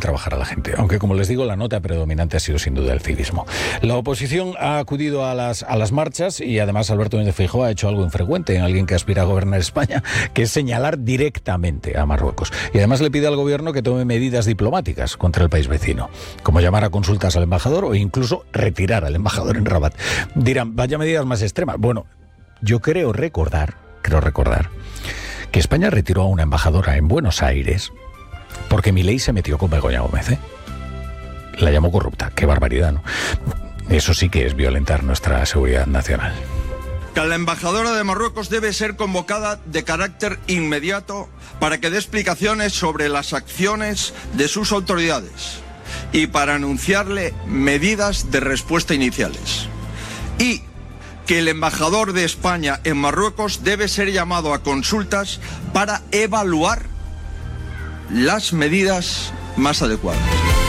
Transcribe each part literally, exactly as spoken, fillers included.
trabajar a la gente. Aunque, como les digo, la nota predominante ha sido sin duda el civismo. La oposición ha acudido a las, a las marchas y además Alberto Núñez Feijóo ha hecho algo infrecuente en alguien que aspira a gobernar España, que es señalar directamente a Marruecos. Y además le pide al gobierno que tome medidas diplomáticas contra el país vecino, como llamar a consultas al embajador o incluso retirar al embajador en Rabat. Dirán, vaya medidas más extremas. Bueno, yo creo recordar, creo recordar, que España retiró a una embajadora en Buenos Aires porque Milei se metió con Begoña Gómez, ¿eh? La llamó corrupta. Qué barbaridad, ¿no? Eso sí que es violentar nuestra seguridad nacional. Que la embajadora de Marruecos debe ser convocada de carácter inmediato para que dé explicaciones sobre las acciones de sus autoridades y para anunciarle medidas de respuesta iniciales. Y que el embajador de España en Marruecos debe ser llamado a consultas para evaluar las medidas más adecuadas.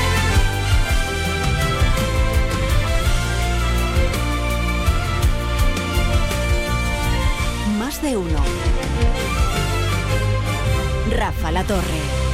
Más de uno. Rafa La Torre.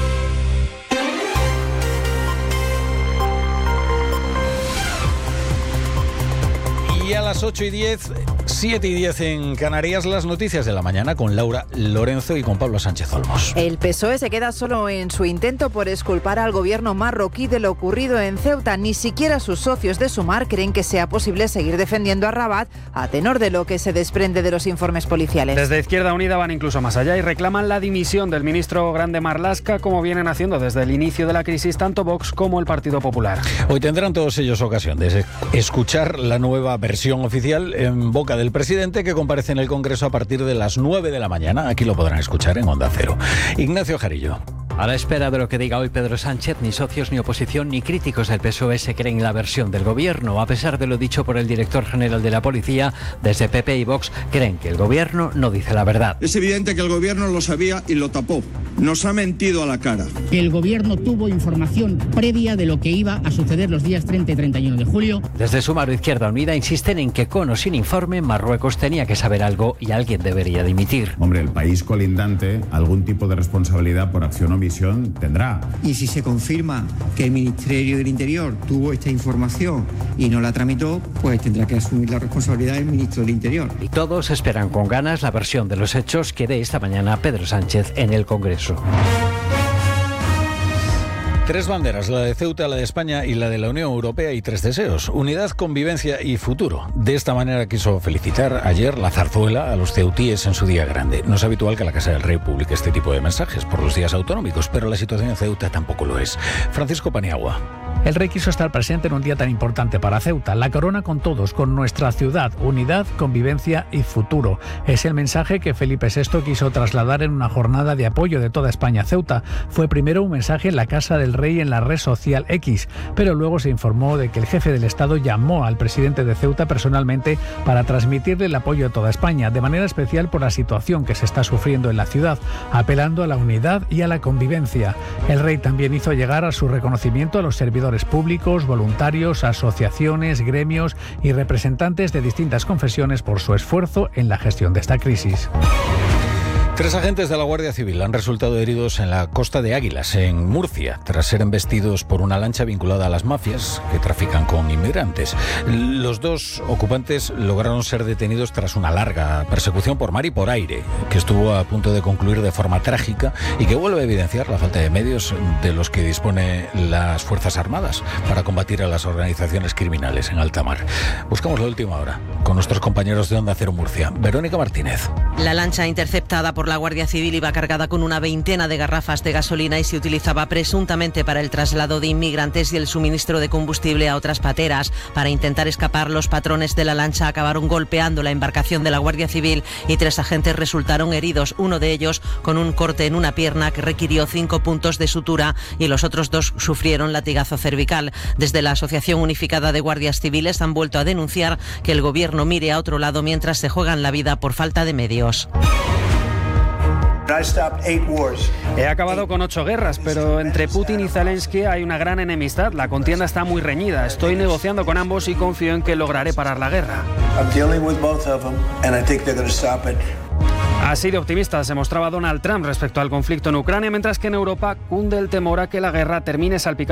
Y a las ocho y diez, siete y diez en Canarias, las noticias de la mañana con Laura Lorenzo y con Pablo Sánchez Olmos. El P S O E se queda solo en su intento por exculpar al gobierno marroquí de lo ocurrido en Ceuta. Ni siquiera sus socios de Sumar creen que sea posible seguir defendiendo a Rabat a tenor de lo que se desprende de los informes policiales. Desde Izquierda Unida van incluso más allá y reclaman la dimisión del ministro Grande Marlaska, como vienen haciendo desde el inicio de la crisis tanto Vox como el Partido Popular. Hoy tendrán todos ellos ocasión de escuchar la nueva versión oficial en boca del presidente, que comparece en el Congreso a partir de las nueve de la mañana. Aquí lo podrán escuchar en Onda Cero. Ignacio Jarillo. A la espera de lo que diga hoy Pedro Sánchez, ni socios, ni oposición, ni críticos del P S O E se creen la versión del gobierno. A pesar de lo dicho por el director general de la Policía, desde P P y Vox creen que el gobierno no dice la verdad. Es evidente que el gobierno lo sabía y lo tapó. Nos ha mentido a la cara. El gobierno tuvo información previa de lo que iba a suceder los días treinta y treinta y uno de julio. Desde Sumar o Izquierda Unida insisten en que con o sin informe Marruecos tenía que saber algo y alguien debería dimitir. Hombre, el país colindante algún tipo de responsabilidad por acción o omisión tendrá. Y si se confirma que el Ministerio del Interior tuvo esta información y no la tramitó, pues tendrá que asumir la responsabilidad el Ministro del Interior. Y todos esperan con ganas la versión de los hechos que dé esta mañana Pedro Sánchez en el Congreso. Tres banderas, la de Ceuta, la de España y la de la Unión Europea, y tres deseos: unidad, convivencia y futuro. De esta manera quiso felicitar ayer la zarzuela a los ceutíes en su día grande. No es habitual que la Casa del Rey publique este tipo de mensajes por los días autonómicos, pero la situación en Ceuta tampoco lo es. Francisco Paniagua. El rey quiso estar presente en un día tan importante para Ceuta. La corona con todos, con nuestra ciudad, unidad, convivencia y futuro. Es el mensaje que Felipe sexto quiso trasladar en una jornada de apoyo de toda España a Ceuta. Fue primero un mensaje en la Casa del Rey en la red social X, pero luego se informó de que el jefe del Estado llamó al presidente de Ceuta personalmente para transmitirle el apoyo a toda España, de manera especial por la situación que se está sufriendo en la ciudad, apelando a la unidad y a la convivencia. El rey también hizo llegar a su reconocimiento a los servidores públicos, voluntarios, asociaciones, gremios y representantes de distintas confesiones por su esfuerzo en la gestión de esta crisis. Tres agentes de la Guardia Civil han resultado heridos en la costa de Águilas, en Murcia, tras ser embestidos por una lancha vinculada a las mafias que trafican con inmigrantes. Los dos ocupantes lograron ser detenidos tras una larga persecución por mar y por aire, que estuvo a punto de concluir de forma trágica y que vuelve a evidenciar la falta de medios de los que dispone las Fuerzas Armadas para combatir a las organizaciones criminales en alta mar. Buscamos la última hora con nuestros compañeros de Onda Cero Murcia. Verónica Martínez. La lancha interceptada por la Guardia Civil iba cargada con una veintena de garrafas de gasolina y se utilizaba presuntamente para el traslado de inmigrantes y el suministro de combustible a otras pateras. Para intentar escapar, los patrones de la lancha acabaron golpeando la embarcación de la Guardia Civil y tres agentes resultaron heridos, uno de ellos con un corte en una pierna que requirió cinco puntos de sutura y los otros dos sufrieron latigazo cervical. Desde la Asociación Unificada de Guardias Civiles han vuelto a denunciar que el gobierno mire a otro lado mientras se juegan la vida por falta de medios. He acabado con ocho guerras, pero entre Putin y Zelensky hay una gran enemistad. La contienda está muy reñida. Estoy negociando con ambos y confío en que lograré parar la guerra. Así de optimista se mostraba Donald Trump respecto al conflicto en Ucrania, mientras que en Europa cunde el temor a que la guerra termine salpicando